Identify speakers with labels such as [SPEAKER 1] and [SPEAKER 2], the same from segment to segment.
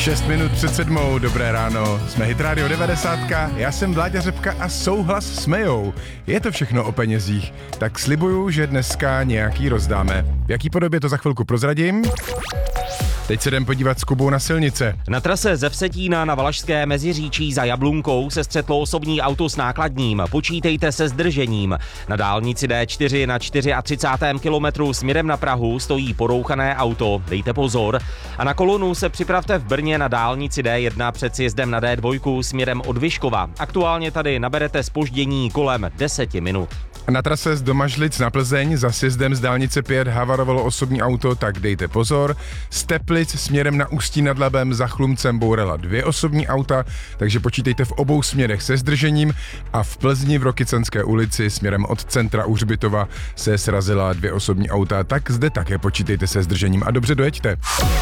[SPEAKER 1] 6 minut před 7, dobré ráno, jsme Hit Radio 90, já jsem Vláďa Řepka a souhlas s Mejou. Je to všechno o penězích, tak slibuju, že dneska nějaký rozdáme. V jaký podobě to za chvilku prozradím? Teď se jdem podívat s Kubou na silnice.
[SPEAKER 2] Na trase ze Vsetína na Valašské Meziříčí za Jablunkou se střetlo osobní auto s nákladním. Počítejte se zdržením. Na dálnici D4 na 34. kilometru směrem na Prahu stojí porouchané auto. Dejte pozor. A na kolonu se připravte v Brně na dálnici D1 před sjezdem na D2 směrem od Vyškova. Aktuálně tady naberete zpoždění kolem 10 minut.
[SPEAKER 1] Na trase z Domažlic na Plzeň za sjezdem z dálnice 5 havarovalo osobní auto, tak dejte pozor. Z Teplic směrem na Ústí nad Labem za Chlumcem bourala 2 osobní auta, takže počítejte v obou směrech se zdržením. A v Plzni v Rokycanské ulici směrem od centra u Hřbitova se srazila 2 osobní auta, tak zde také počítejte se zdržením a dobře dojeďte.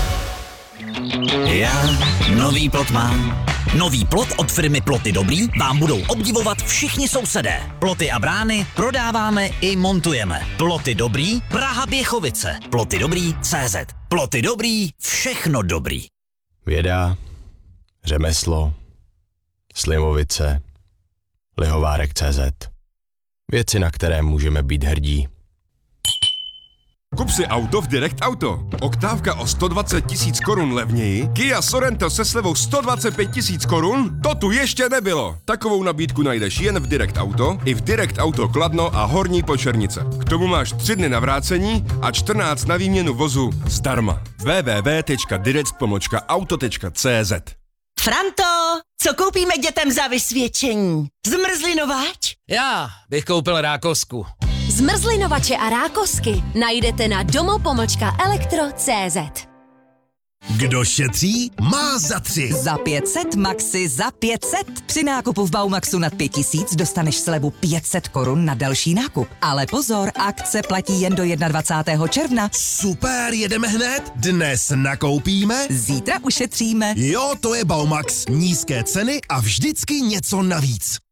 [SPEAKER 3] Já nový plot mám. Nový plot od firmy Ploty Dobrý vám budou obdivovat všichni sousedé. Ploty a brány prodáváme i montujeme. Ploty Dobrý, Praha Běchovice. Ploty Dobrý CZ. Ploty Dobrý, všechno dobrý.
[SPEAKER 4] Věda, řemeslo, Slimovice, Lihovárek CZ. Věci, na které můžeme být hrdí.
[SPEAKER 5] Kup si auto v Direct Auto. Oktávka o 120 000 korun levněji, Kia Sorento se slevou 125 000 korun? To tu ještě nebylo. Takovou nabídku najdeš jen v Direct Auto, i v Direct Auto Kladno a Horní Počernice. K tomu máš 3 dny na vrácení a 14 na výměnu vozu zdarma. www.direct-auto.cz.
[SPEAKER 6] Franto, co koupíme dětem za vysvědčení? Zmrzlinovač?
[SPEAKER 7] Já bych koupil rákosku.
[SPEAKER 8] Zmrzlinovače a rákosky najdete na domo-elektro.cz.
[SPEAKER 9] Kdo šetří, má za 3.
[SPEAKER 10] Za 500, maxi za 500. Při nákupu v Baumaxu nad 5000 dostaneš slevu 500 korun na další nákup. Ale pozor, akce platí jen do 21. června.
[SPEAKER 9] Super, jedeme hned? Dnes nakoupíme?
[SPEAKER 10] Zítra ušetříme.
[SPEAKER 9] Jo, to je Baumax. Nízké ceny a vždycky něco navíc.